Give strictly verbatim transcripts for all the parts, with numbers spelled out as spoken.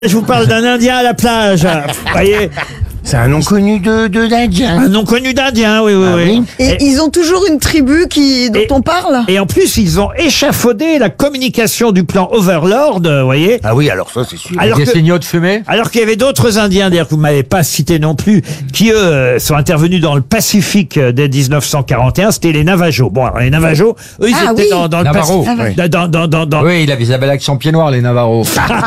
Je vous parle d'un Indien à la plage. Vous voyez, C'est un nom connu de, de d'Indien. un nom connu d'Indien, oui, oui, Ah oui. oui. Et, Et, ils ont toujours une tribu qui, dont Et- on parle. et en plus, ils ont échafaudé la communication du clan Overlord, vous voyez. Ah oui, alors ça c'est sûr. Alors Des que- signaux de fumée. Alors qu'il y avait d'autres Indiens, d'ailleurs, que vous m'avez pas cités non plus, qui eux euh, sont intervenus dans le Pacifique euh, dès dix-neuf cent quarante et un. C'était les Navajos. Bon, alors les Navajos, eux, ils Ah étaient oui. dans, dans le Navarro, Pacifique. oui. Dans, dans, dans, dans- Oui, il avait, ils avaient l'accent pied noir, les Navarros.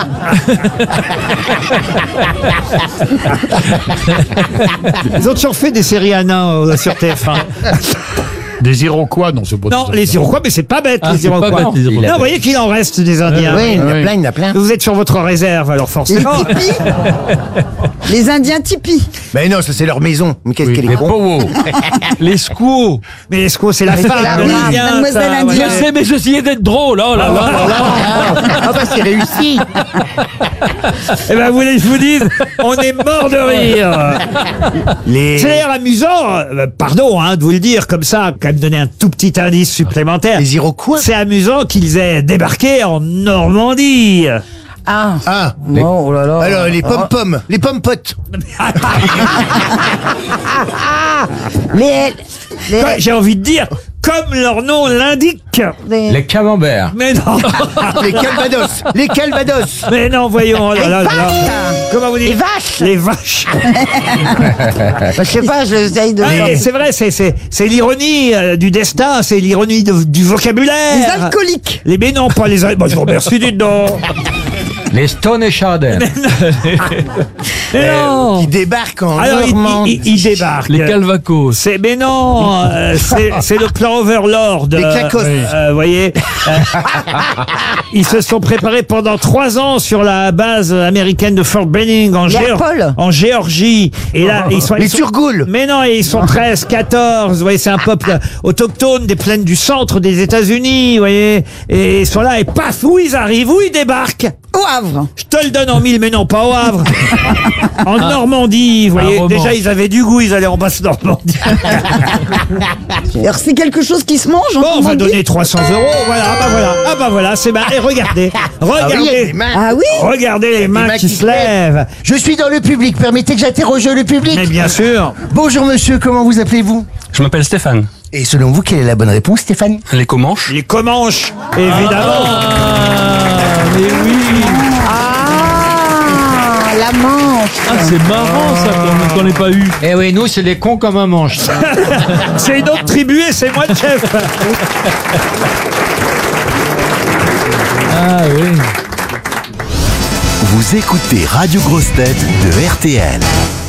Ils ont toujours fait des séries à nains euh, sur T F un. Des Iroquois, non, c'est pas Non, des- les Iroquois, mais c'est pas bête, Ah, les c'est pas Iroquois. bête, les Iroquois. Non, vous voyez qu'il en reste des Indiens. Oui, il y en a oui. plein, il y en a plein. Vous êtes sur votre réserve, alors Les forcément. tipis. Les Indiens tipis. Mais non, ça c'est leur maison. Mais qu'est-ce qu'elle est Les con. Powo. Les Squaws. Mais l'esco, c'est la femme la de femme, l'Indien, mademoiselle ça, indienne. voilà. mais j'essayais d'être drôle. Oh là là là Ah bah c'est réussi. Eh ben, vous voulez que je vous dise, on est mort de rire. Les... C'est d'ailleurs amusant, euh, pardon hein, de vous le dire comme ça, quand même donner un tout petit indice supplémentaire. Les Iroquois. C'est amusant qu'ils aient débarqué en Normandie. Ah. Ah. Oh là là. Alors les pom-pom, les pom-potes. Les, les, Quoi, j'ai envie de dire, comme leur nom l'indique. les- Les camemberts. Mais non, Les calvados. Les calvados. mais non, voyons. Oh là là là là. Comment vous dites? les vaches. Les vaches. Bah, je sais pas, j'essaye de. Ah, mais c'est vrai, c'est c'est c'est l'ironie euh, du destin, c'est l'ironie de- du vocabulaire. Les alcooliques. Les mais non, pas les. al- Bon, je vous remercie du nom. Les Stone et Chardin. Mais non. Qui débarquent en Alors, il, Normandie. il- il débarque. Les Calvacos. C'est mais non, euh, c'est c'est le clan Overlord. Les euh, Clacos. euh, vous voyez, euh, ils se sont préparés pendant trois ans sur la base américaine de Fort Benning en, Les Géor- Apolles. en Géorgie. Et là, ils sont Les ils sont- Turgoules. Mais non, et ils sont treize, quatorze. Vous voyez, c'est un peuple autochtone des plaines du centre des États-Unis. Vous voyez, et ils sont là et paf, où ils arrivent, où ils débarquent. Au Havre. Je te le donne en mille, mais non, pas au Havre. En Normandie, vous voyez. roman. Déjà, ils avaient du goût, ils allaient en basse Normandie. Alors c'est quelque chose qui se mange. Bon, on va Normandie donner trois cents euros. Voilà, ah bah voilà, ah bah voilà, c'est marrant. Et regardez, Ah oui, il y a regardez, des mains. Ah oui. regardez les mains mains qui qui se se lèvent. Je suis dans le public. Permettez que j'interroge le public. Mais bien sûr. Bonjour monsieur, comment vous appelez-vous? Je m'appelle Stéphane. Et selon vous, quelle est la bonne réponse, Stéphane? Les Comanches. Les Comanches, évidemment. Mais oui. Ah, la Manche. Ah, c'est marrant ça qu'on qu'on n'ait pas eu. Eh oui, nous, c'est les cons comme un manche. C'est une autre tribu et c'est moi le chef. Ah oui. Vous écoutez Radio Grosse Tête de R T L.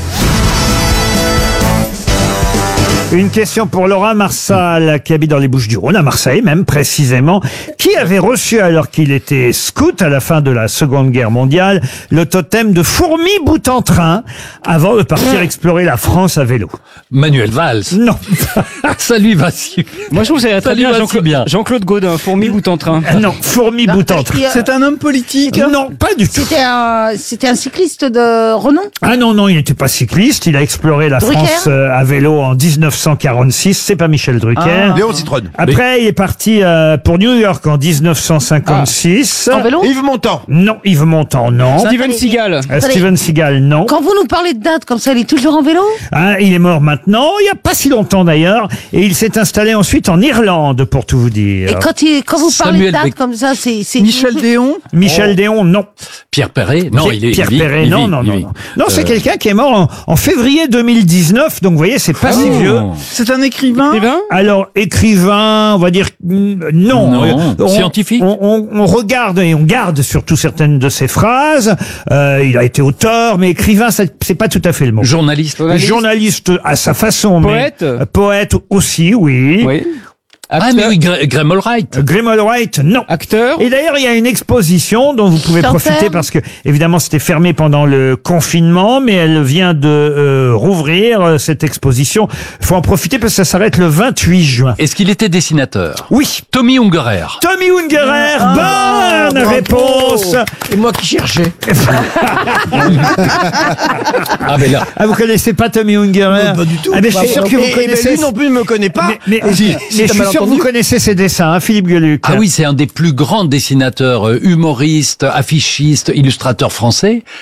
Une question pour Laura Marsal, qui habite dans les Bouches-du-Rhône, à Marseille même précisément, qui avait reçu, alors qu'il était scout à la fin de la Seconde Guerre mondiale, le totem de fourmi bout en train, avant de partir explorer la France à vélo. Manuel Valls. Non. Ça lui va si. Moi, je trouve que ça va très Ça lui bien, va si Jean-Claude bien. Jean-Claude Gaudin, fourmi bout en train. Non, fourmi bout en train. C'est un homme politique. Non, pas du tout. C'était un, c'était un cycliste de renom. Ah non, non, il n'était pas cycliste, il a exploré la Drucker France euh, à vélo en dix-neuf cent quarante-six, c'est pas Michel Drucker. Léon Citrone. Après, il est parti euh, pour New York en dix-neuf cent cinquante-six. En vélo. Yves Montand. Non, Yves Montand, non. Steven Seagal. Euh, Steven Seagal, non. Quand vous nous parlez de date comme ça, il est toujours en vélo. Ah, il est mort maintenant, il n'y a pas si longtemps d'ailleurs, et il s'est installé ensuite en Irlande, pour tout vous dire. Et quand, il, quand vous parlez Samuel de date Beck- comme ça, c'est c'est Michel Déon. Michel Déon, non. Pierre Perret. Non, Pierre, il est. Pierre il vit, Perret, il non, vit, non, il non, vit. non. Non, c'est Euh, quelqu'un qui est mort en, en février deux mille dix-neuf, donc vous voyez, c'est pas si vieux. C'est un écrivain. Écrivain. Alors, écrivain, on va dire mm, non. Non. On- Scientifique. on, on, on regarde et on garde surtout certaines de ses phrases. Euh, il a été auteur, mais écrivain, ça- c'est pas tout à fait le mot. Journaliste. Journaliste à sa façon, Poète. mais euh, poète aussi, oui. Oui. Ah, Acteur. mais oui, Gra- Graham Allwright. Euh, Graham Allwright, non. Acteur. Et d'ailleurs, il y a une exposition dont vous pouvez Chanteur. profiter parce que, évidemment, c'était fermé pendant le confinement, mais elle vient de euh, rouvrir euh, cette exposition. Il faut en profiter parce que ça s'arrête le vingt-huit juin. Est-ce qu'il était dessinateur? Oui. Tommy Ungerer. Tommy Ungerer, bonne bravo. réponse. Et moi qui cherchais. Ah, mais là. Ah, vous connaissez pas Tommy Ungerer? Pas du tout. Ah, mais je suis sûr que vous Et- et ben, connaissez. lui non plus ne me connaît pas. Mais, mais, Et si- mais si je t'as suis mal sûr que vous entendu. connaissez ses dessins, hein, Philippe Gueluc. Ah oui, c'est un des plus grands dessinateurs, euh, humoristes, affichistes, illustrateurs français.